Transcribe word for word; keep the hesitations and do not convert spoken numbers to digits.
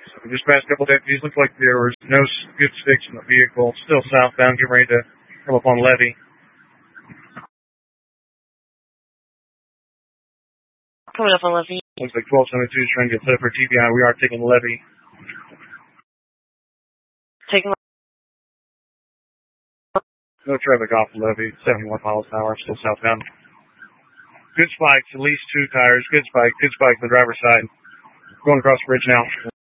So just past a couple deputies, looked like there was no good sticks in the vehicle. Still southbound, getting ready to come up on Levy. Coming up on Levy. Looks like twelve seventy-two is trying to get set up for T B I. We are taking Levy. Taking No traffic off Levy, seventy-one miles an hour, still southbound. Good spikes, at least two tires. Good spike, good spike on the driver's side. Going across the bridge now.